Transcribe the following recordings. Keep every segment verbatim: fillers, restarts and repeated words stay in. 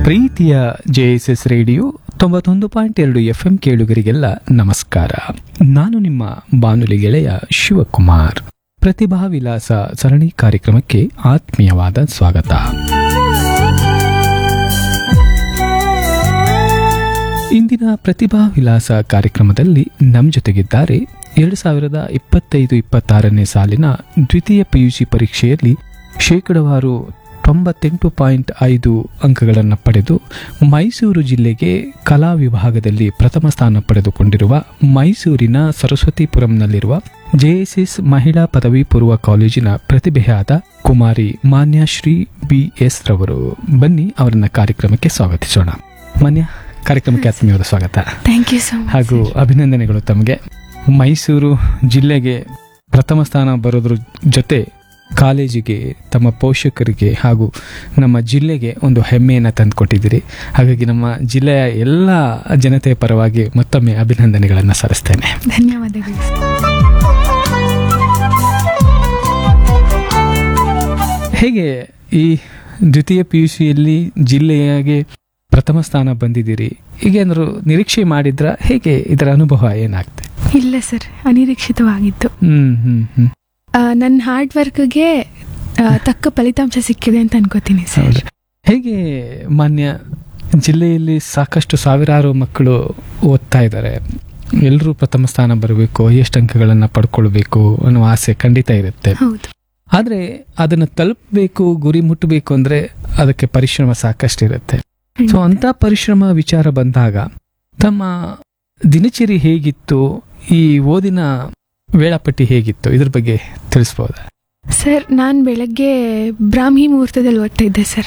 ಪ್ರೀತಿಯ J S S radio ತೊಂಬತ್ತೊಂದು point ಎರಡು ಎಫ್ ಎಂ ಕೇಳುಗರಿಗೆಲ್ಲ ನಮಸ್ಕಾರ. ನಾನು ನಿಮ್ಮ ಬಾನುಲಿ ಗೆಳೆಯ ಶಿವಕುಮಾರ್. ಪ್ರತಿಭಾ ವಿಲಾಸ ಸರಣಿ ಕಾರ್ಯಕ್ರಮಕ್ಕೆ ಆತ್ಮೀಯವಾದ ಸ್ವಾಗತ. ಇಂದಿನ ಪ್ರತಿಭಾ ವಿಲಾಸ ಕಾರ್ಯಕ್ರಮದಲ್ಲಿ ನಮ್ಮ ಜೊತೆಗಿದ್ದಾರೆ ಎರಡು ಸಾವಿರದ ಇಪ್ಪತ್ತೈದು ಇಪ್ಪತ್ತಾರನೇ ಸಾಲಿನ ದ್ವಿತೀಯ ಪಿಯುಸಿ ಪರೀಕ್ಷೆಯಲ್ಲಿ ಶೇಕಡವಾರು ತೊಂಬತ್ತೆಂಟು ಪಾಯಿಂಟ್ ಐದು ಅಂಕಗಳನ್ನು ಪಡೆದು ಮೈಸೂರು ಜಿಲ್ಲೆಗೆ ಕಲಾ ವಿಭಾಗದಲ್ಲಿ ಪ್ರಥಮ ಸ್ಥಾನ ಪಡೆದುಕೊಂಡಿರುವ ಮೈಸೂರಿನ ಸರಸ್ವತಿಪುರಂನಲ್ಲಿರುವ ಜೆಎಸ್ಎಸ್ ಮಹಿಳಾ ಪದವಿ ಪೂರ್ವ ಕಾಲೇಜಿನ ಪ್ರತಿಭೆಯಾದ ಕುಮಾರಿ ಮಾನ್ಯಶ್ರೀ ಬಿ ಎಸ್ ರವರು. ಬನ್ನಿ ಅವರನ್ನ ಕಾರ್ಯಕ್ರಮಕ್ಕೆ ಸ್ವಾಗತಿಸೋಣ. ಮಾನ್ಯ, ಕಾರ್ಯಕ್ರಮಕ್ಕೆ ಆತ್ಮೀಯವಾದ ಸ್ವಾಗತ. ಥ್ಯಾಂಕ್ ಯು ಸೊ ಮಚ್ ಹಾಗೂ ಅಭಿನಂದನೆಗಳು ತಮಗೆ. ಮೈಸೂರು ಜಿಲ್ಲೆಗೆ ಪ್ರಥಮ ಸ್ಥಾನ ಬರೋದ್ರ ಜೊತೆ ಕಾಲೇಜಿಗೆ, ತಮ್ಮ ಪೋಷಕರಿಗೆ ಹಾಗೂ ನಮ್ಮ ಜಿಲ್ಲೆಗೆ ಒಂದು ಹೆಮ್ಮೆಯನ್ನು ತಂದುಕೊಟ್ಟಿದ್ದೀರಿ. ಹಾಗಾಗಿ ನಮ್ಮ ಜಿಲ್ಲೆಯ ಎಲ್ಲ ಜನತೆಯ ಪರವಾಗಿ ಮತ್ತೊಮ್ಮೆ ಅಭಿನಂದನೆಗಳನ್ನು ಸಲ್ಲಿಸ್ತೇನೆ. ಧನ್ಯವಾದಗಳು. ಹೇಗೆ ಈ ದ್ವಿತೀಯ ಪಿ ಯು ಸಿಯಲ್ಲಿ ಜಿಲ್ಲೆಯಾಗೆ ಪ್ರಥಮ ಸ್ಥಾನ ಬಂದಿದ್ದೀರಿ? ಹೀಗೇನಾದ್ರು ನಿರೀಕ್ಷೆ ಮಾಡಿದ್ರ? ಹೇಗೆ ಇದರ ಅನುಭವ ಏನಾಗ್ತದೆ? ಇಲ್ಲ ಸರ್, ಅನಿರೀಕ್ಷಿತವಾಗಿತ್ತು. ಹ್ಮ್ ಹ್ಮ್ ಹ್ಮ್ ನನ್ನ ಹಾರ್ಡ್ ವರ್ಕ್ಗೆ ತಕ್ಕ ಫಲಿತಾಂಶ ಸಿಕ್ಕಿದೆ ಅಂತ ಅನ್ಕೋತೀನಿ ಸರ್. ಹೇಗೆ ಮಾನ್ಯ, ಜಿಲ್ಲೆಯಲ್ಲಿ ಸಾಕಷ್ಟು ಸಾವಿರಾರು ಮಕ್ಕಳು ಓದ್ತಾ ಇದ್ದಾರೆ, ಎಲ್ಲರೂ ಪ್ರಥಮ ಸ್ಥಾನ ಬರಬೇಕು, ಎಷ್ಟು ಅಂಕಗಳನ್ನು ಪಡ್ಕೊಳ್ಬೇಕು ಅನ್ನೋ ಆಸೆ ಖಂಡಿತ ಇರುತ್ತೆ. ಹೌದು. ಆದರೆ ಅದನ್ನು ತಲುಪಬೇಕು, ಗುರಿ ಮುಟ್ಟಬೇಕು ಅಂದ್ರೆ ಅದಕ್ಕೆ ಪರಿಶ್ರಮ ಸಾಕಷ್ಟು ಇರುತ್ತೆ. ಸೊ ಅಂತ ಪರಿಶ್ರಮ ವಿಚಾರ ಬಂದಾಗ ತಮ್ಮ ದಿನಚರಿ ಹೇಗಿತ್ತು, ಈ ಓದಿನ ವೇಳಾಪಟ್ಟಿ ಹೇಗಿತ್ತು, ಇದ್ರ ಬಗ್ಗೆ ತಿಳಿಸ್ಬೋದಾ? ಸರ್, ನಾನು ಬೆಳಗ್ಗೆ ಬ್ರಾಹ್ಮಿ ಮುಹೂರ್ತದಲ್ಲಿ ಓದ್ತಾ ಇದ್ದೆ ಸರ್.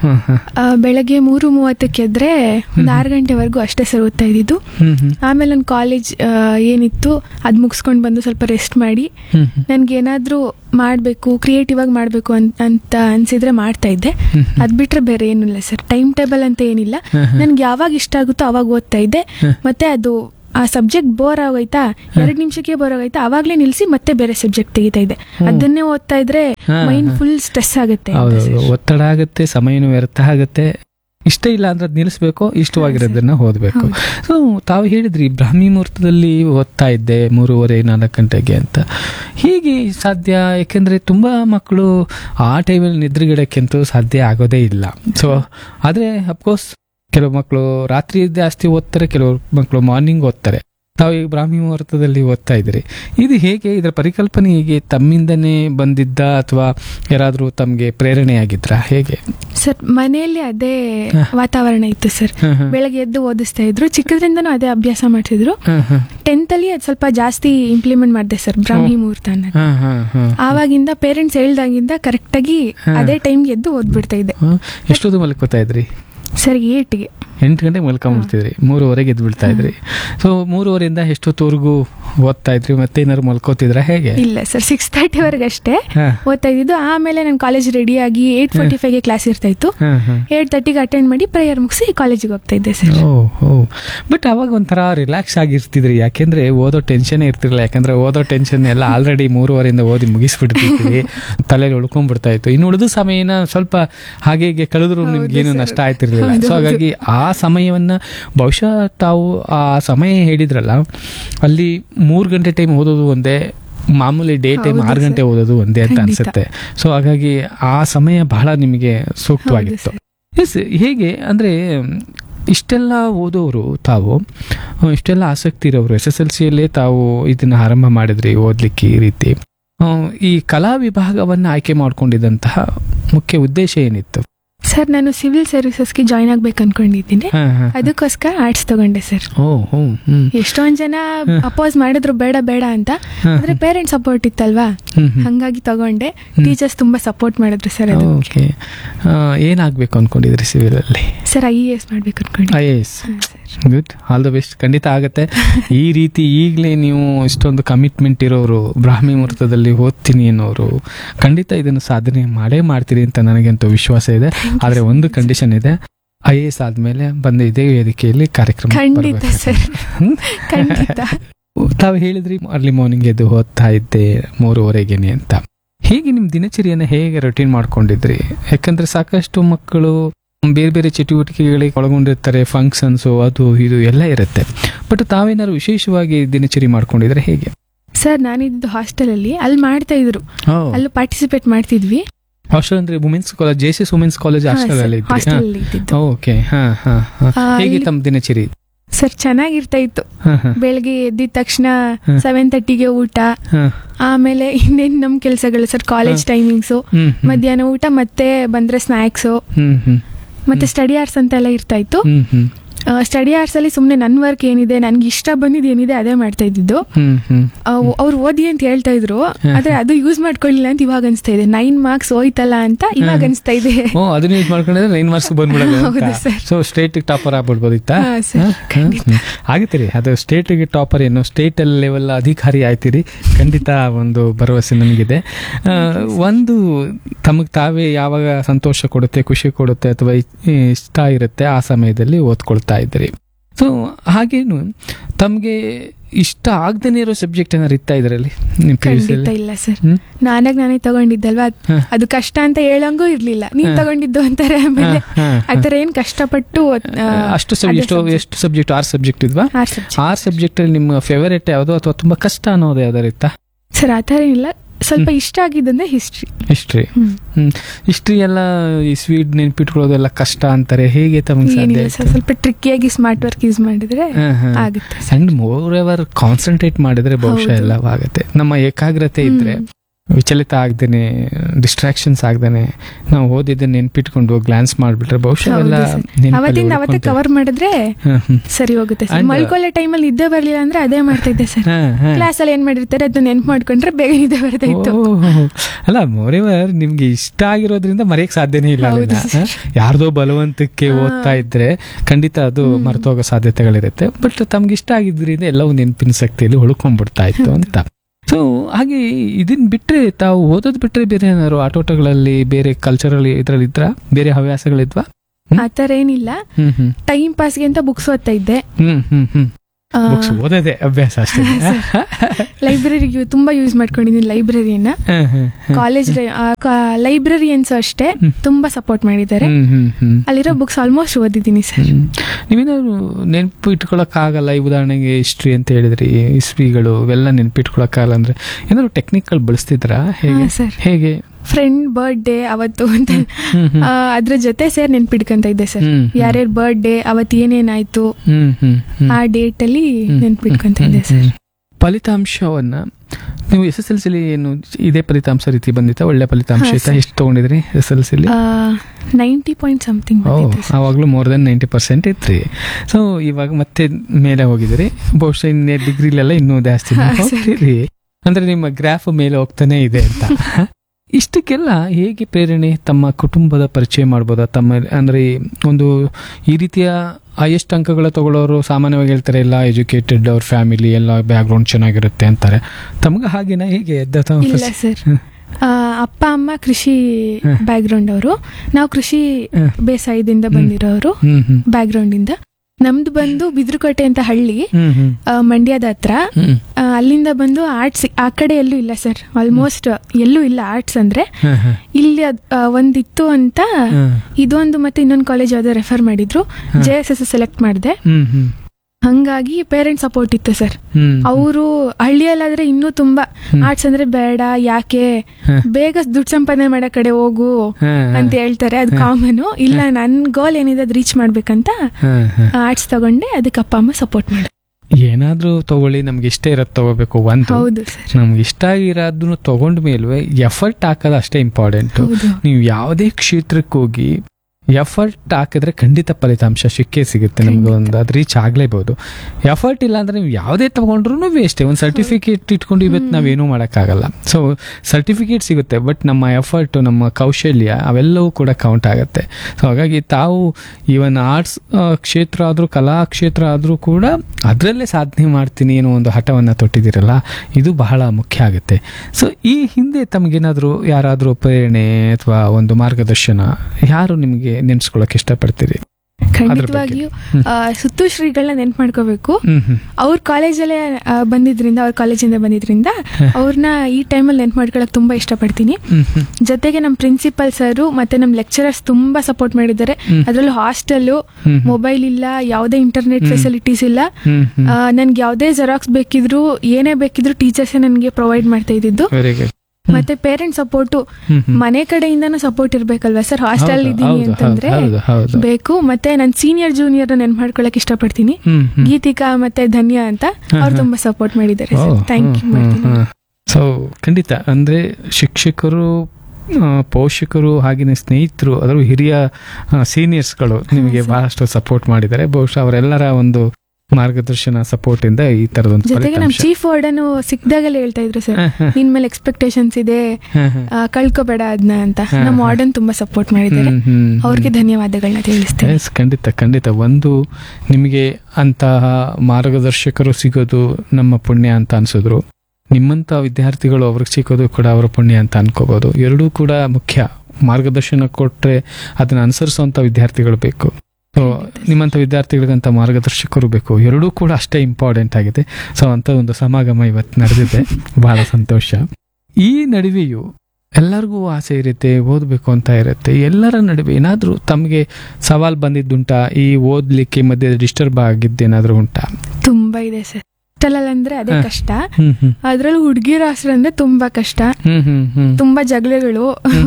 ಬೆಳಗ್ಗೆ ಮೂರು ಮೂವತ್ತಕ್ಕೆ ಎದ್ರೆ ಒಂದು ಆರು ಗಂಟೆವರೆಗೂ ಅಷ್ಟೇ ಸರ್ ಓದ್ತಾ ಇದ್ದಿದ್ದು. ಆಮೇಲೆ ನನ್ನ ಕಾಲೇಜ್ ಏನಿತ್ತು ಅದು ಮುಗಿಸ್ಕೊಂಡು ಬಂದು ಸ್ವಲ್ಪ ರೆಸ್ಟ್ ಮಾಡಿ ನನ್ಗೆ ಏನಾದ್ರೂ ಮಾಡಬೇಕು, ಕ್ರಿಯೇಟಿವ್ ಆಗಿ ಮಾಡಬೇಕು ಅಂತ ಅನ್ಸಿದ್ರೆ ಮಾಡ್ತಾ ಇದ್ದೆ. ಅದ್ ಬಿಟ್ರೆ ಬೇರೆ ಏನಿಲ್ಲ ಸರ್. ಟೈಮ್ ಟೇಬಲ್ ಅಂತ ಏನಿಲ್ಲ. ನನ್ಗೆ ಯಾವಾಗ ಇಷ್ಟ ಆಗುತ್ತೋ ಅವಾಗ ಓದ್ತಾ ಇದ್ದೆ. ಮತ್ತೆ ಅದು ಆ ಸಬ್ಜೆಕ್ಟ್ ಬೋರ್ ಆಗೋಯ್ತಾ, ಎರಡ್ ನಿಮಿಷಕ್ಕೆ ಬೋರ್ ಆಗೋಯ್ತಾ ಅವಾಗ್ಲೇ ನಿಲ್ಸಿ ಮತ್ತೆ ಬೇರೆ ಸಬ್ಜೆಕ್ಟ್ ತೆಗಿತಾ ಇದೆ. ಅದನ್ನೇ ಓದ್ತಾ ಇದ್ರೆ ಮೈಂಡ್ ಫುಲ್ ಸ್ಟ್ರೆಸ್ ಆಗುತ್ತೆ, ಒತ್ತಡ ಆಗುತ್ತೆ, ಸಮಯನೂ ವ್ಯರ್ಥ ಆಗುತ್ತೆ. ಇಷ್ಟ ಇಲ್ಲ ಅಂದ್ರೆ ಅದ್ ನಿಲ್ಲಿಸ್ಬೇಕು, ಇಷ್ಟವಾಗಿರೋದನ್ನ ಓದ್ಬೇಕು. ಸೊ ತಾವು ಹೇಳಿದ್ರಿ ಬ್ರಾಹ್ಮಿ ಮುಹೂರ್ತದಲ್ಲಿ ಓದ್ತಾ ಇದ್ದೆ ಮೂರುವರೆ ನಾಲ್ಕು ಗಂಟೆಗೆ ಅಂತ. ಹೀಗೆ ಸಾಧ್ಯ? ಯಾಕೆಂದ್ರೆ ತುಂಬಾ ಮಕ್ಕಳು ಆ ಟೈಮಲ್ಲಿ ನಿದ್ರೆಗಿಡಕ್ಕಂತೂ ಸಾಧ್ಯ ಆಗೋದೇ ಇಲ್ಲ. ಸೊ ಆದ್ರೆ ಅಫ್ಕೋರ್ಸ್ ಕೆಲವು ಮಕ್ಕಳು ರಾತ್ರಿ ಜಾಸ್ತಿ ಓದ್ತಾರೆ, ಕೆಲವು ಮಕ್ಕಳು ಮಾರ್ನಿಂಗ್ ಓದ್ತಾರೆ. ತಾವು ಈಗ ಬ್ರಾಹ್ಮಿ ಮುಹೂರ್ತದಲ್ಲಿ ಓದ್ತಾ ಇದ್ರಿ. ಇದು ಹೇಗೆ, ಇದರ ಪರಿಕಲ್ಪನೆ ಹೇಗೆ? ತಮ್ಮಿಂದನೇ ಬಂದಿದ್ದ ಅಥವಾ ಯಾರಾದ್ರೂ ತಮ್ಗೆ ಪ್ರೇರಣೆಯಾಗಿದ್ರ? ಹೇಗೆ ಸರ್? ಮನೆಯಲ್ಲಿ ಅದೇ ವಾತಾವರಣ ಇತ್ತು ಸರ್. ಬೆಳಗ್ಗೆ ಎದ್ದು ಓದಿಸ್ತಾ ಇದ್ರು, ಚಿಕ್ಕದ್ರಿಂದನೂ ಅದೇ ಅಭ್ಯಾಸ ಮಾಡ್ತಿದ್ರು. ಟೆಂತ್ ಅಲ್ಲಿ ಅದು ಸ್ವಲ್ಪ ಜಾಸ್ತಿ ಇಂಪ್ಲಿಮೆಂಟ್ ಮಾಡಿದೆ ಸರ್ ಬ್ರಾಹ್ಮಿ ಮುಹೂರ್ತ ಅನ್ನೋದು. ಆವಾಗಿಂದ ಪೇರೆಂಟ್ಸ್ ಹೇಳ್ದಾಗಿಂದ ಕರೆಕ್ಟ್ ಆಗಿ ಅದೇ ಟೈಮ್ಗೆ ಎದ್ದು ಓದ್ಬಿಡ್ತಾ ಇದ್ದೆ. ಎಷ್ಟೊತ್ತು ಮಲ್ಕೋತಾ ಇದ್ರಿ ಸರ್? ಏಟಿಗೆ ಎಂಟು ಗಂಟೆಗೆ ಮಲ್ಕೊಂಡ್ಬಿಡ್ತಿದ್ರಿ, ಮೂರುವರೆಗೆ ಎದ್ದು ಬಿಡ್ತಾ ಇದ್ರಿ. ಸೊ ಮೂರುವರೆಯಿಂದ ಎಷ್ಟೊತ್ತವರೆಗೂ ಓದ್ತಾ ಇದ್ರಿ? ಮತ್ತೆ ಏನಾದ್ರು ಮಲ್ಕೋತಿದ್ರ ಹೇಗೆ? ಇಲ್ಲ ಸರ್, ಸಿಕ್ಸ್ ತರ್ಟಿ ವರೆಗೆ ಅಷ್ಟೇ ಓದ್ತಾ ಇದ್ದಿದ್ದು. ಆಮೇಲೆ ನಾನು ಕಾಲೇಜ್ ರೆಡಿ ಆಗಿ ಏಟ್ ಫೋರ್ಟಿ ಫೈವ್ ಗೆ ಕ್ಲಾಸ್ ಇರ್ತಾ ಇತ್ತು. ಏಟ್ ತರ್ಟಿಗೆ ಅಟೆಂಡ್ ಮಾಡಿ ಪ್ರೇಯರ್ ಮುಗಿಸಿ ಕಾಲೇಜಿಗೆ ಹೋಗ್ತಾ ಇದ್ದೆ ಸರ್. ಬಟ್ ಅವಾಗ ಒಂಥರ ರಿಲ್ಯಾಕ್ಸ್ ಆಗಿರ್ತಿದ್ರಿ, ಯಾಕೆಂದ್ರೆ ಓದೋ ಟೆನ್ಷನ್ ಇರ್ತಿರ್ಲಿಲ್ಲ. ಯಾಕಂದ್ರೆ ಓದೋ ಟೆನ್ಷನ್ ಎಲ್ಲ ಆಲ್ರೆಡಿ ಮೂರುವರೆಯಿಂದ ಓದಿ ಮುಗಿಸ್ಬಿಡ್ತಿದ್ವಿ, ತಲೆಯಲ್ಲಿ ಉಳ್ಕೊಂಡ್ಬಿಡ್ತಾ ಇತ್ತು. ಇನ್ನು ಉಳಿದ ಸಮಯನ ಸ್ವಲ್ಪ ಹಾಗೆ ಹೀಗೆ ಕಳೆದ್ರು ನಿಮ್ಗೇನು ನಷ್ಟ ಆಯ್ತಿರ್ಲಿಲ್ಲ. ಸೊ ಹಾಗಾಗಿ ಆ ಸಮಯವನ್ನ ಬಹುಶಃ ತಾವು ಆ ಸಮಯ ಹೇಳಿದ್ರಲ್ಲ, ಅಲ್ಲಿ ಮೂರು ಗಂಟೆ ಟೈಮ್ ಓದೋದು ಒಂದೇ, ಮಾಮೂಲಿ ಡೇ ಟೈಮ್ ಆರು ಗಂಟೆ ಓದೋದು ಒಂದೇ ಅಂತ ಅನ್ಸುತ್ತೆ. ಸೊ ಹಾಗಾಗಿ ಆ ಸಮಯ ಬಹಳ ನಿಮಗೆ ಸೂಕ್ತವಾಗಿತ್ತು. ಎಸ್, ಹೇಗೆ ಅಂದ್ರೆ ಇಷ್ಟೆಲ್ಲ ಓದೋರು, ತಾವು ಇಷ್ಟೆಲ್ಲ ಆಸಕ್ತಿ ಇರೋರು, ಎಸ್ ಎಸ್ ಎಲ್ ಸಿಯಲ್ಲೇ ತಾವು ಇದನ್ನ ಆರಂಭ ಮಾಡಿದ್ರಿ ಓದ್ಲಿಕ್ಕೆ. ಈ ರೀತಿ ಈ ಕಲಾ ವಿಭಾಗವನ್ನ ಆಯ್ಕೆ ಮಾಡ್ಕೊಂಡಿದ್ದಂತಹ ಮುಖ್ಯ ಉದ್ದೇಶ ಏನಿತ್ತು? ಸರ್, ನಾನು ಸಿವಿಲ್ ಸರ್ವಿಸಸ್ಗೆ ಜಾಯ್ನ್ ಆಗ್ಬೇಕು ಅನ್ಕೊಂಡಿದ್ದೀನಿ. ಅದಕ್ಕೋಸ್ಕರ ಆರ್ಟ್ಸ್ ತಗೊಂಡೆ ಸರ್. ಎಷ್ಟೊಂದ್ ಜನ ಅಪೋಸ್ ಮಾಡಿದ್ರು ಬೇಡ ಬೇಡ ಅಂತ, ಆದ್ರೆ ಪೇರೆಂಟ್ಸ್ ಸಪೋರ್ಟ್ ಇತ್ತಲ್ವಾ, ಹಂಗಾಗಿ ತಗೊಂಡೆ. ಟೀಚರ್ಸ್ ತುಂಬಾ ಸಪೋರ್ಟ್ ಮಾಡಿದ್ರು ಸರ್. ಅದಕ್ಕೆ ಏನಾಗ್ಬೇಕು ಅನ್ಕೊಂಡಿದ್ರಿ ಸಿವಿಲ್ ಅಲ್ಲಿ? ಸರ್, ಐ ಎ ಎಸ್ ಮಾಡ್ಬೇಕು ಅನ್ಕೊಂಡೆ. I A S, good, all the best. ಖಂಡಿತ ಆಗತ್ತೆ. ಈ ರೀತಿ ಈಗಲೇ ನೀವು ಇಷ್ಟೊಂದು ಕಮಿಟ್ಮೆಂಟ್ ಇರೋರು, ಬ್ರಾಹ್ಮಿ ಮುಹೂರ್ತದಲ್ಲಿ ಓದ್ತೀನಿ ಅನ್ನೋರು ಖಂಡಿತ ಇದನ್ನು ಸಾಧನೆ ಮಾಡೇ ಮಾಡ್ತೀರಿ ಅಂತ ನನಗಂತೂ ವಿಶ್ವಾಸ ಇದೆ. ಆದ್ರೆ ಒಂದು ಕಂಡೀಷನ್ ಇದೆ, ಐ ಎ ಎಸ್ ಆದ್ಮೇಲೆ ಬಂದ ಇದೇ ವೇದಿಕೆಯಲ್ಲಿ ಕಾರ್ಯಕ್ರಮ. ಖಂಡಿತ ಸರ್, ಖಂಡಿತ. ತಾವು ಹೇಳಿದ್ರಿ ಅರ್ಲಿ ಮಾರ್ನಿಂಗ್ ಎದ್ದು ಓದ್ತಾ ಇದ್ದೆ ಮೂರುವರೆಗೆನೆ ಅಂತ. ಹೇಗೆ ನಿಮ್ಮ ದಿನಚರಿಯನ್ನು ಹೇಗೆ ರೊಟೀನ್ ಮಾಡ್ಕೊಂಡಿದ್ರಿ? ಯಾಕಂದ್ರೆ ಸಾಕಷ್ಟು ಮಕ್ಕಳು ಬೇರೆ ಬೇರೆ ಚಟುವಟಿಕೆಗಳಿಗೆ ಒಳಗೊಂಡಿರ್ತಾರೆ, ಫಂಕ್ಷನ್ಸು ಅದು ಇದು ಎಲ್ಲ ಇರುತ್ತೆ. ಬಟ್ ತಾವೇನಾದ್ರು ವಿಶೇಷವಾಗಿ ದಿನಚರಿ ಮಾಡ್ಕೊಂಡಿದ್ರೆ ಹೇಗೆ? ಸರ್ ನಾನಿದ್ದು ಹಾಸ್ಟೆಲ್ ಅಲ್ಲಿ ಅಲ್ಲಿ ಮಾಡ್ತಾ ಇದ್ರು, ಅಲ್ಲಿ ಪಾರ್ಟಿಸಿಪೇಟ್ ಮಾಡ್ತಿದ್ವಿ. ಹಾಸ್ಟೆಲ್ ಅಂದ್ರೆ women's college, J C S women's college hostel ಅಲ್ಲಿ ಇದ್ರಿ? ಓಕೆ. ಹಾ ಹಾ ಹೇಗೆ ತಮ್ಮ ದಿನಚರಿ? ಸರ್ ಚೆನ್ನಾಗಿರ್ತಾ ಇತ್ತು. ಬೆಳಗ್ಗೆ ಎದ್ದಿದ ತಕ್ಷಣ ಸೆವೆನ್ ತರ್ಟಿಗೆ ಊಟ, ಆಮೇಲೆ ಇನ್ನೇನ್ ನಮ್ ಕೆಲ್ಸಗಳು ಸರ್, ಕಾಲೇಜ್ ಟೈಮಿಂಗ್ಸು, ಮಧ್ಯಾಹ್ನ ಊಟ, ಮತ್ತೆ ಬಂದ್ರೆ ಸ್ನಾಕ್ಸು, ಮತ್ತೆ ಸ್ಟಡಿ ಅವರ್ಸ್ ಅಂತ ಎಲ್ಲ ಇರ್ತಾ ಇತ್ತು. ಸ್ಟಡಿ ಅವರ್ಸ್ ಅಲ್ಲಿ ಸುಮ್ನೆ ನನ್ ವರ್ಕ್ ಏನಿದೆ, ನನ್ಗೆ ಇಷ್ಟ ಬಂದಿದ್ ಏನಿದೆ ಅದೇ ಮಾಡ್ತಾ ಇದ್ದಿದ್ದು. ಅವ್ರು ಓದಿ ಅಂತ ಹೇಳ್ತಾ ಇದ್ರು, ಆದ್ರೆ ಅದು ಯೂಸ್ ಮಾಡ್ಕೊಳ್ಳಿಲ್ಲ ಅಂತ ಇವಾಗ ಅನ್ಸ್ತಾ ಇದೆ. ನೈನ್ ಮಾರ್ಕ್ಸ್ ಹೋಯ್ತಲ್ಲ ಅಂತ ಇವಾಗ ಅನ್ಸ್ತಾ ಇದೆ. ಅದನ್ನ ಯೂಸ್ ಮಾಡ್ಕೊಂಡಿದ್ರೆ nine marks ಬಂದ್ಬಿಡೋದು. So state topper ಆಗ್ಬಿಡ್ಬೋದಿತ್ತ? ಆಗತ್ತೀರಿ, ಅದು ಸ್ಟೇಟ್ ಗೆ ಟಾಪರ್ ಏನು, ಸ್ಟೇಟ್ ಲೆವೆಲ್ ಅಧಿಕಾರಿ ಆಯ್ತೀರಿ, ಖಂಡಿತ ಒಂದು ಭರವಸೆ ನನಗಿದೆ. ಒಂದು ತಮಗ್ ತಾವೇ ಯಾವಾಗ ಸಂತೋಷ ಕೊಡುತ್ತೆ, ಖುಷಿ ಕೊಡುತ್ತೆ ಅಥವಾ ಇಷ್ಟ ಇರುತ್ತೆ ಆ ಸಮಯದಲ್ಲಿ ಓದ್ಕೊಳ್ತಾ ಇದ್ರಿ. ಸೊ ಹಾಗೇನು ತಮ್ಗೆ ಇಷ್ಟ ಆಗದೇನೆ ಇರೋ ಸಬ್ಜೆಕ್ಟ್ ಏನಾರು ಇತ್ತ ಇದರಲ್ಲಿ? ಇಲ್ಲ ಸರ್, ನಾನಾಗ ನಾನೇ ತಗೊಂಡಿದ್ದಲ್ವಾ, ಅದು ಕಷ್ಟ ಅಂತ ಹೇಳಂಗೂ ಇರ್ಲಿಲ್ಲ. ನೀನ್ ತಗೊಂಡಿದ್ದು ಅಂತಾರೆ, ಆಮೇಲೆ ಆತರ ಏನ್ ಕಷ್ಟಪಟ್ಟು ಅಷ್ಟು ಸಬ್ಜೆಕ್ಟ್. ಎಷ್ಟು subject? R subject ಇದ್ವಾ? R subject ಅಲ್ಲಿ ನಿಮ್ಮ ಫೇವರೇಟ್ ಯಾವ್ದು ಅಥವಾ ತುಂಬಾ ಕಷ್ಟ ಅನ್ನೋದು ಯಾವ್ದಾರು ಇತ್ತ? ಸರ್ ಆತರ ಇಲ್ಲ, ಸ್ವಲ್ಪ ಇಷ್ಟ ಆಗಿದ್ದಂದ್ರೆ ಹಿಸ್ಟ್ರಿ. ಹಿಸ್ಟ್ರಿ ಹಿಸ್ಟ್ರಿ ಎಲ್ಲ ಈ ಸ್ವೀಟ್ ನೆನ್ಪಿಟ್ಕೊಳ್ಳೋದೆಲ್ಲ ಕಷ್ಟ ಅಂತಾರೆ, ಹೇಗೆ ತಮಗೆ ಸಾಧ್ಯ? ಸ್ವಲ್ಪ ಟ್ರಿಕ್ಕಿಯಾಗಿ ಸ್ಮಾರ್ಟ್ ವರ್ಕ್ ಯೂಸ್ ಮಾಡಿದ್ರೆ ಆಗುತ್ತೆ. ಅಂಡ್ ಮೋರ್ ಎವರ್ ಕಾನ್ಸಂಟ್ರೇಟ್ ಮಾಡಿದ್ರೆ ಬಹುಶಃ ಎಲ್ಲ ಆಗುತ್ತೆ. ನಮ್ಮ ಏಕಾಗ್ರತೆ ಇದ್ರೆ, ವಿಚಲಿತ ಆಗ್ದೇನೆ, ಡಿಸ್ಟ್ರಾಕ್ಷನ್ಸ್ ಆಗ್ದೇನೆ ನಾವು ಓದಿದ್ದ ನೆನ್ಪಿಟ್ಕೊಂಡು ಗ್ಲಾನ್ಸ್ ಮಾಡ್ಬಿಟ್ರೆ ಬಹುಶಃ ಎಲ್ಲ ಅವತ್ತಿಂದ ಅವತ್ತೇ ಕವರ್ ಮಾಡಿದ್ರೆ ಸರಿ ಹೋಗುತ್ತೆ. ಮಲ್ಕೊಳ್ಳೋ ಟೈಮಲ್ಲಿ ನಿದ್ದೆ ಬರ್ಲಿಲ್ಲ ಅಂದ್ರೆ ಅದೇ ಮಾಡ್ತಾ ಇದ್ದೆ ಸರ್. ಕ್ಲಾಸ್ ಅಲ್ಲಿ ಏನ್ ಮಾಡಿರ್ತಾರೆ ಅದನ್ನ ನೆನ್ಪು ಮಾಡ್ಕೊಂಡ್ರೆ ಬೇಗ ನಿದ್ದೆ ಬರ್ತಾ ಇತ್ತು. ಅಲ್ಲ, ಮೋರೆವರ್ ನಿಮ್ಗೆ ಇಷ್ಟ ಆಗಿರೋದ್ರಿಂದ ಮರೆಯಕ್ ಸಾಧ್ಯನೇ ಇಲ್ಲ. ಯಾರ್ದೋ ಬಲವಂತಕ್ಕೆ ಓದ್ತಾ ಇದ್ರೆ ಖಂಡಿತ ಅದು ಮರೆತೋಗೋ ಸಾಧ್ಯತೆಗಳಿರುತ್ತೆ. ಬಟ್ ತಮ್ಗೆ ಇಷ್ಟ ಆಗಿದ್ರಿಂದ ಎಲ್ಲವೂ ನೆನಪಿನ ಶಕ್ತಿಯಲ್ಲಿ ಉಳ್ಕೊಂಡ್ಬಿಡ್ತಾ ಇತ್ತು ಅಂತ. ಸೊ ಹಾಗೆ ಇದನ್ ಬಿಟ್ರೆ ತಾವು ಓದೋದ್ ಬಿಟ್ರೆ ಬೇರೆ ಏನಾದ್ರು ಆಟೋಟಗಳಲ್ಲಿ, ಬೇರೆ ಕಲ್ಚರಲ್ ಇದ್ರಲ್ಲಿ ಇದ್ರ ಬೇರೆ ಹವ್ಯಾಸಗಳಿದ್ವಾ? ಆತರ ಏನಿಲ್ಲ, ಟೈಮ್ ಪಾಸ್ಗೆ ಅಂತ ಬುಕ್ಸ್ ಓದ್ತಾ ಇದ್ದೆ. ಹ್ಮ್ ಹ್ಮ್ ಹ್ಮ್ ಓದೋದೇ ಅಭ್ಯಾಸ ಅಷ್ಟೇ. ಲೈಬ್ರರಿ ತುಂಬಾ ಯೂಸ್ ಮಾಡ್ಕೊಂಡಿದ್ದೀನಿ ಲೈಬ್ರರಿಯನ್ನ. ಕಾಲೇಜ್ ಲೈಬ್ರರಿಯನ್ಸ್ ಅಷ್ಟೇ ತುಂಬಾ ಸಪೋರ್ಟ್ ಮಾಡಿದ್ದಾರೆ. ಅಲ್ಲಿರೋ ಬುಕ್ಸ್ ಆಲ್ಮೋಸ್ಟ್ ಓದಿದ್ದೀನಿ ಸರ್. ನೀವೇನಾದ್ರು ನೆನಪು ಇಟ್ಕೊಳಕ್ ಆಗಲ್ಲ, ಈ ಉದಾಹರಣೆಗೆ ಹಿಸ್ಟ್ರಿ ಅಂತ ಹೇಳಿದ್ರಿ, ಹಿಸ್ಟ್ರಿಗಳು ಇವೆಲ್ಲ ನೆನಪಿಟ್ಕೊಳಕ್ ಆಗಲ್ಲ ಅಂದ್ರೆ ಏನಾದ್ರು ಟೆಕ್ನಿಕ್ಗಳು ಬಳಸ್ತಿದ್ರ? ಹೇಗೆ ಹೇಗೆ ಫ್ರೆಂಡ್ ಬರ್ಡೇ ಅವತ್ತು ಅಂತ ಅದ್ರ ಜೊತೆ ಸೇರ್ ನೆನ್ಪಿಡ್ಕೊಂತ ಇದ್ದೆ ಸರ್. ಯಾರ್ಯಾರ ಬರ್ಡೇ ಅವತ್ತು ಏನೇನಾಯ್ತು ಆ ಡೇಟ್ ಅಲ್ಲಿ ನೆನ್ಪಿಡ್ಕೊಂತ ಇದ್ದೆ ಸರ್. ಫಲಿತಾಂಶವನ್ನ ನೀವು ಎಸ್ ಎಸ್ ಎಲ್ ಸಿಲಿ ಏನು ಇದೇ ಫಲಿತಾಂಶ ರೀತಿ ಬಂದಿತ್ತ? ಒಳ್ಳೆ ಫಲಿತಾಂಶ ಇತ್ತ? ಎಷ್ಟು ತಗೊಂಡಿದ್ರಿ S L ಸಿಲಿ? Ninety point something. ಆವಾಗ್ಲೂ more than ninety percent ಇತ್ರಿ. ಸೊ ಇವಾಗ ಮತ್ತೆ ಮೇಲೆ ಹೋಗಿದ್ರಿ, ಬಹುಶಃ ಇನ್ನೇ ಡಿಗ್ರಿಲೆಲ್ಲ ಇನ್ನೂ ಜಾಸ್ತಿ ಹೋಗ್ತೀರಿ ಅಂದ್ರೆ ನಿಮ್ಮ ಗ್ರಾಫ್ ಮೇಲೆ ಹೋಗ್ತಾನೆ ಇದೆ ಅಂತ. ಇಷ್ಟಕ್ಕೆಲ್ಲ ಹೇಗೆ ಪ್ರೇರಣೆ? ತಮ್ಮ ಕುಟುಂಬದ ಪರಿಚಯ ಮಾಡ್ಬೋದಾ? ತಮ್ಮ ಅಂದ್ರೆ ಒಂದು ಈ ರೀತಿಯ ಹೈಯೆಸ್ಟ್ ಅಂಕಗಳ ತಗೊಳ್ಳೋರು ಸಾಮಾನ್ಯವಾಗಿ ಹೇಳ್ತಾರೆ ಎಲ್ಲ ಎಜುಕೇಟೆಡ್, ಅವ್ರ ಫ್ಯಾಮಿಲಿ ಎಲ್ಲ ಬ್ಯಾಕ್ ಗ್ರೌಂಡ್ ಚೆನ್ನಾಗಿರುತ್ತೆ ಅಂತಾರೆ. ತಮ್ಗೆ ಹಾಗೇನಾ? ಹೇಗೆ ಎದ್ದ? ಸರ್ ಅಪ್ಪ ಅಮ್ಮ ಕೃಷಿ ಬ್ಯಾಕ್ ಗ್ರೌಂಡ್ ಅವರು, ನಾವು ಕೃಷಿ ಬೇಸಾಯದಿಂದ ಬಂದಿರೋರು ಬ್ಯಾಕ್ ಗ್ರೌಂಡ್ ಇಂದ. ನಮ್ದು ಬಂದು ಬಿದ್ರಕೋಟೆ ಅಂತ ಹಳ್ಳಿ, ಮಂಡ್ಯದ ಹತ್ರ. ಅಲ್ಲಿಂದ ಬಂದು ಆರ್ಟ್ಸ್ ಆ ಕಡೆ ಎಲ್ಲೂ ಇಲ್ಲ ಸರ್, ಆಲ್ಮೋಸ್ಟ್ ಎಲ್ಲೂ ಇಲ್ಲ ಆರ್ಟ್ಸ್ ಅಂದ್ರೆ. ಇಲ್ಲಿ ಒಂದಿತ್ತು ಅಂತ ಇದೊಂದು ಮತ್ತೆ ಇನ್ನೊಂದು ಕಾಲೇಜ್ ಯಾವ್ದೋ ರೆಫರ್ ಮಾಡಿದ್ರು, ಜೆ ಎಸ್ ಎಸ್ ಸೆಲೆಕ್ಟ್ ಮಾಡಿದೆ. ಹಂಗಾಗಿ ಪೇರೆಂಟ್ಸ್ ಸಪೋರ್ಟ್ ಇತ್ತು ಸರ್. ಅವರು ಹಳ್ಳಿಯಲ್ಲಾದ್ರೆ ಇನ್ನೂ ತುಂಬಾ ಆರ್ಟ್ಸ್ ಅಂದ್ರೆ ಬೇಡ, ಯಾಕೆ ಬೇಗ ದುಡ್ಡು ಸಂಪಾದನೆ ಮಾಡೋ ಕಡೆ ಹೋಗು ಅಂತ ಹೇಳ್ತಾರೆ, ಅದು ಕಾಮನ್. ಇಲ್ಲ, ನನ್ ಗೋಲ್ ಏನಿದೆ ಅದ್ ರೀಚ್ ಮಾಡ್ಬೇಕಂತ ಆರ್ಟ್ಸ್ ತಗೊಂಡೆ. ಅದಕ್ಕೆ ಅಪ್ಪ ಅಮ್ಮ ಸಪೋರ್ಟ್ ಮಾಡಿ ಏನಾದ್ರೂ ತಗೊಳ್ಳಿ, ನಮ್ಗೆ ಇಷ್ಟ ಇರೋದ್ ತಗೋಬೇಕು. ಒಂದು ನಮ್ಗೆ ಇಷ್ಟ ಆಗಿರೋದನ್ನು ತಗೊಂಡ ಮೇಲೂ ಎಫರ್ಟ್ ಹಾಕೋದು ಅಷ್ಟೇ ಇಂಪಾರ್ಟೆಂಟ್. ನೀವು ಯಾವುದೇ ಕ್ಷೇತ್ರಕ್ಕೆ ಹೋಗಿ ಎಫರ್ಟ್ ಹಾಕಿದ್ರೆ ಖಂಡಿತ ಫಲಿತಾಂಶ ಸಿಕ್ಕೇ ಸಿಗುತ್ತೆ ನಮ್ಗೆ. ಒಂದು ಅದು ರೀಚ್ ಆಗ್ಲೇಬಹುದು. ಎಫರ್ಟ್ ಇಲ್ಲ ಅಂದ್ರೆ ನೀವು ಯಾವುದೇ ತಗೊಂಡ್ರು ವೇಸ್ಟ್. ಒಂದು ಸರ್ಟಿಫಿಕೇಟ್ ಇಟ್ಕೊಂಡು ಇವತ್ತು ನಾವೇನೂ ಮಾಡೋಕ್ಕಾಗಲ್ಲ. ಸೊ ಸರ್ಟಿಫಿಕೇಟ್ ಸಿಗುತ್ತೆ, ಬಟ್ ನಮ್ಮ ಎಫರ್ಟ್, ನಮ್ಮ ಕೌಶಲ್ಯ ಅವೆಲ್ಲವೂ ಕೂಡ ಕೌಂಟ್ ಆಗುತ್ತೆ. ಸೊ ಹಾಗಾಗಿ ತಾವು ಈವನ್ ಆರ್ಟ್ಸ್ ಕ್ಷೇತ್ರ ಆದರೂ, ಕಲಾ ಕ್ಷೇತ್ರ ಆದರೂ ಕೂಡ ಅದರಲ್ಲೇ ಸಾಧನೆ ಮಾಡ್ತೀನಿ ಏನೋ ಒಂದು ಹಠವನ್ನು ತೊಟ್ಟಿದ್ದೀರಲ್ಲ, ಇದು ಬಹಳ ಮುಖ್ಯ ಆಗುತ್ತೆ. ಸೊ ಈ ಹಿಂದೆ ತಮಗೇನಾದರೂ ಯಾರಾದರೂ ಪ್ರೇರಣೆ ಅಥವಾ ಒಂದು ಮಾರ್ಗದರ್ಶನ ಯಾರು ನಿಮಗೆ ನೆನೆಸ್ಕೊಳ್ಳೋಕೆ ಇಷ್ಟಪಡ್ತೀರಿ? ಖಂಡಿತವಾಗಿಯೂ ಆ, ಸುತ್ತು ಶ್ರೀಗಳನ್ನ ನೆನ್ಪು ಮಾಡ್ಕೋಬೇಕು. ಹ್ಮ್ ಹ್ಮ್ ಅವ್ರ ಕಾಲೇಜಲ್ಲೇ ಆ, ಬಂದಿದ್ರಿಂದ ಅವ್ರ ಕಾಲೇಜಿಂದ ಬಂದಿದ್ರಿಂದ ಅವ್ರನ್ನ ಈ ಟೈಮಲ್ಲಿ ನೆನ್ಪು ಮಾಡ್ಕೊಳಕ್ ತುಂಬಾ ಇಷ್ಟಪಡ್ತೀನಿ. ಹ್ಮ್ ಹ್ಮ್ ಜೊತೆಗೆ ನಮ್ಮ ಪ್ರಿನ್ಸಿಪಲ್ ಸರ್ ಮತ್ತೆ ನಮ್ಮ ಲೆಕ್ಚರರ್ಸ್ ತುಂಬಾ ಸಪೋರ್ಟ್ ಮಾಡಿದ್ದಾರೆ. ಅದ್ರಲ್ಲೂ ಹಾಸ್ಟೆಲ್, ಮೊಬೈಲ್ ಇಲ್ಲ, ಯಾವುದೇ ಇಂಟರ್ನೆಟ್ ಫೆಸಿಲಿಟೀಸ್ ಇಲ್ಲ. ಹ್ಮ್ ಹ್ಮ್ ಆ, ನನ್ಗೆ ಯಾವುದೇ ಜೆರಾಕ್ಸ್ ಬೇಕಿದ್ರು ಏನೇ ಬೇಕಿದ್ರು ಟೀಚರ್ಸ್ ನನಗೆ ಪ್ರೊವೈಡ್ ಮಾಡ್ತಾ ಇದ್ದಿದ್ದು. Very good. ಮತ್ತೆ ಪೇರೆಂಟ್ ಸಪೋರ್ಟು ಹ್ಮ್ ಹ್ಮ್ ಮನೆ ಕಡೆಯಿಂದನೂ ಸಪೋರ್ಟ್ ಇರ್ಬೇಕಲ್ವಾ ಸರ್, ಹಾಸ್ಟೆಲ್ ಹೌದು, ಇದ್ದೀನಿ ಹೌದು, ಅಂತಂದ್ರೆ ಹೌದು, ಹೌದು. ಬೇಕು. ಮತ್ತೆ ನನ್ನ ಸೀನಿಯರ್ ಜೂನಿಯರ್ ನೆನ್ಪು ಮಾಡ್ಕೊಳಕ್ ಇಷ್ಟಪಡ್ತೀನಿ. ಹ್ಮ್ ಹ್ಮ್ ಗೀತಿಕಾ ಮತ್ತೆ ಧನ್ಯ ಅಂತ ಅವ್ರು ತುಂಬಾ ಸಪೋರ್ಟ್ ಮಾಡಿದ್ದಾರೆ ಸರ್. ಥ್ಯಾಂಕ್ ಯು ಮಾಡ್ತೀನಿ. ಸೊ ಖಂಡಿತ ಅಂದ್ರೆ ಶಿಕ್ಷಕರು, ಆ, ಪೋಷಕರು, ಹಾಗೆಯೇ ಸ್ನೇಹಿತರು, ಅದರಲ್ಲೂ ಹಿರಿಯ ಸೀನಿಯರ್ಸ್ಗಳು ನಿಮಗೆ ಬಹಳಷ್ಟು ಸಪೋರ್ಟ್ ಮಾಡಿದ್ದಾರೆ. ಬಹುಶಃ ಅವರೆಲ್ಲರ ಒಂದು ಮಾರ್ಗದರ್ಶನ ಸಪೋರ್ಟ್ ಇಂದ ಈ ತರದೊಂದು ಜೊತೆಗೆ ನಮ್ ಚೀಫ್ ವಾರ್ಡನ್ ಸಿಕ್ದಾಗಲೇ ಹೇಳ್ತಾ ಇದ್ರು ಸರ್, ನಿನ್ ಮೇಲೆ ಎಕ್ಸ್ಪೆಕ್ಟೇಷನ್ಸ್ ಇದೆ, ಆ, ಕಳ್ಕೊಬೇಡ ಅದನ್ನ ಅಂತ. ನಮ್ಮ ವಾರ್ಡನ್ ತುಂಬಾ ಸಪೋರ್ಟ್ ಮಾಡಿದ್ದಾರೆ. ಅವ್ರಿಗೆ ಧನ್ಯವಾದಗಳನ್ನ ತಿಳಿಸ್ತೇನೆ. ಎಸ್, ಖಂಡಿತ ಖಂಡಿತ. ಒಂದು ನಿಮಗೆ ಅಂತಹ ಮಾರ್ಗದರ್ಶಕರು ಸಿಗೋದು ನಮ್ಮ ಪುಣ್ಯ ಅಂತ ಅನ್ಸಿದ್ರು, ನಿಮ್ಮಂತ ವಿದ್ಯಾರ್ಥಿಗಳು ಅವ್ರಿಗೆ ಸಿಗೋದು ಕೂಡ ಅವರ ಪುಣ್ಯ ಅಂತ ಅನ್ಕೋಬಹುದು. ಎರಡೂ ಕೂಡ ಮುಖ್ಯ. ಮಾರ್ಗದರ್ಶನ ಕೊಟ್ರೆ ಅದನ್ನ ಅನುಸರಿಸುವಂತ ವಿದ್ಯಾರ್ಥಿಗಳು ಬೇಕು. ಸೊ ನಿಮ್ಮಂತ ವಿದ್ಯಾರ್ಥಿಗಳಿಗಂತ ಮಾರ್ಗದರ್ಶಕರು ಬೇಕು. ಎರಡೂ ಕೂಡ ಅಷ್ಟೇ ಇಂಪಾರ್ಟೆಂಟ್ ಆಗಿದೆ. ಸೊ ಅಂತ ಒಂದು ಸಮಾಗಮ ಇವತ್ತು ನಡೆದಿದೆ, ಬಹಳ ಸಂತೋಷ. ಈ ನಡುವೆಯೂ ಎಲ್ಲರಿಗೂ ಆಸೆ ಇರುತ್ತೆ, ಓದಬೇಕು ಅಂತ ಇರುತ್ತೆ. ಎಲ್ಲರ ನಡುವೆ ಏನಾದರೂ ತಮಗೆ ಸವಾಲ್ ಬಂದಿದ್ದುಂಟಾ? ಈ ಓದ್ಲಿಕ್ಕೆ ಮಧ್ಯೆ ಡಿಸ್ಟರ್ಬ್ ಆಗಿದ್ದೇನಾದ್ರೂ ಉಂಟಾ? ತುಂಬಾ ಇದೆ ಸರ್. ಅಂದ್ರೆ ಅದೇ ಕಷ್ಟ. ಹ್ಮ್ ಹ್ಮ್ ಅದ್ರಲ್ಲೂ ಹುಡುಗಿರ ಆಸರೆ ಅಂದ್ರೆ ತುಂಬಾ ಕಷ್ಟ. ಹ್ಮ್ ಹ್ಮ್ ಹ್ಮ್ ತುಂಬಾ ಜಗಳಗಳು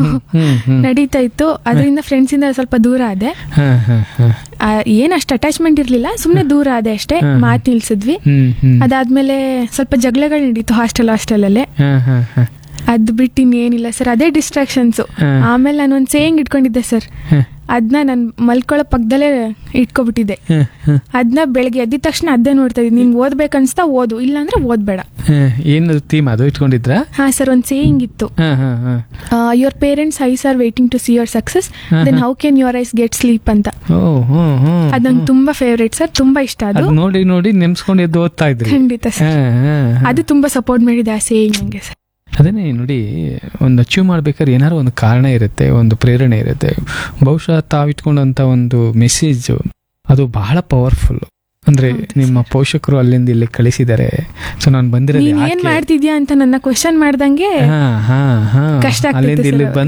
ನಡೀತಾ ಇತ್ತು. ಅದರಿಂದ ಫ್ರೆಂಡ್ಸ್ ಇಂದ ಸ್ವಲ್ಪ ದೂರ ಆದೆ. ಹ, ಹ, ಹ. ಆ, ಏನ್ ಅಷ್ಟು ಅಟ್ಯಾಚ್ಮೆಂಟ್ ಇರ್ಲಿಲ್ಲ, ಸುಮ್ನೆ ದೂರ ಆದೆ ಅಷ್ಟೇ. ಮಾತು ನಿಲ್ಸಿದ್ವಿ. ಹ್ಮ್ ಹ್ಮ್ ಅದಾದ್ಮೇಲೆ ಸ್ವಲ್ಪ ಜಗಳಗಳು ನಡೀತು ಹಾಸ್ಟೆಲ್ ಹಾಸ್ಟೆಲ್ ಅಲ್ಲೇ. ಹ, ಹ, ಹ. ಅದ್ ಬಿಟ್ಟು ಇನ್ನೇನಿಲ್ಲ ಸರ್, ಅದೇ ಡಿಸ್ಟ್ರಾಕ್ಷನ್ಸ್. ಆಮೇಲೆ ನಾನು ಒಂದ್ ಸೇಯಿಂಗ್ ಇಟ್ಕೊಂಡಿದ್ದೆ ಸರ್, ಅದನ್ನ ನನ್ ಮಲ್ಕೊಳ್ಳೋ ಪಕ್ಕದಲ್ಲೇ ಇಟ್ಕೊಬಿಟ್ಟಿದ್ದೆ. ಅದನ್ನ ಬೆಳಗ್ಗೆ ಎದ್ದ ತಕ್ಷಣ ಅದೇ ನೋಡ್ತಾ ಇದ್ದೀನಿ. ನಿನ್ಗೆ ಓದ್ಬೇಕನ್ಸ್ತಾ ಓದು, ಇಲ್ಲಾಂದ್ರೆ ಓದ್ಬೇಡ. ಏನು ಥೀಮ್ ಅದು ಇಟ್ಕೊಂಡಿದ್ರ? ಹಾ ಸರ್, ಒಂದ್ ಸೇಯಿಂಗ್ ಇತ್ತು. Your parents eyes are waiting to see your success, then how can your eyes get sleep ಅಂತ. ಅದ್ ನಂಗೆ ತುಂಬಾ ಫೇವ್ರೇಟ್ ಸರ್, ತುಂಬಾ ಇಷ್ಟ ಅದು. ನೋಡಿ ನೋಡಿ ನೆನ್ಸ್ಕೊಂಡು ಎದ್ದು ಓದ್ತಾ ಇದ್ರಿ? ಖಂಡಿತ ಸರ್, ಅದು ತುಂಬಾ ಸಪೋರ್ಟ್ ಮಾಡಿದೆ ಆ ಸೇಯಿಂಗ್ ನಂಗೆ ಸರ್. ಅದೇನೇ ನೋಡಿ, ಒಂದು ಅಚೀವ್ ಮಾಡ್ಬೇಕಾದ್ರೆ ಏನಾದ್ರು ಒಂದು ಕಾರಣ ಇರುತ್ತೆ, ಒಂದು ಪ್ರೇರಣೆ ಇರುತ್ತೆ. ಬಹುಶಃ ತಾವಿಟ್ಕೊಂಡಂತ ಒಂದು ಮೆಸೇಜ್ ಅದು ಬಹಳ ಪವರ್ಫುಲ್. ಅಂದ್ರೆ ನಿಮ್ಮ ಪೋಷಕರು ಅಲ್ಲಿಂದ ಇಲ್ಲಿ ಕಳಿಸಿದ್ದಾರೆ. ಸೊ ನಾನು ಬಂದಿರೋದು ಏನ್ ಮಾಡ್ತಿದ್ಯಾ ಅಂತ ನನ್ನ ಕ್ವೆಶ್ಚನ್ ಮಾಡ್ದಂಗೆ ಕಷ್ಟ, ಅಲ್ಲಿಂದ ಇಲ್ಲಿ